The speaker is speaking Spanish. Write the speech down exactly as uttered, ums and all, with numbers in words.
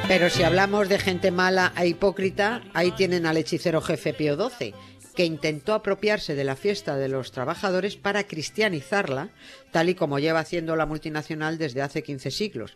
Pero si hablamos de gente mala e hipócrita, ahí tienen al hechicero jefe Pío doce, que intentó apropiarse de la fiesta de los trabajadores para cristianizarla, tal y como lleva haciendo la multinacional desde hace quince siglos,